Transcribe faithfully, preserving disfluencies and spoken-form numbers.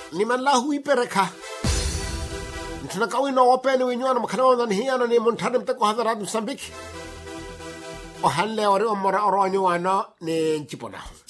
ni manlahu ipereka tunakawina wapeni winywana mkanawa na hiyana ni montane mteko hadharad Msambiki o halle ori omora oronyo wana ni nchipona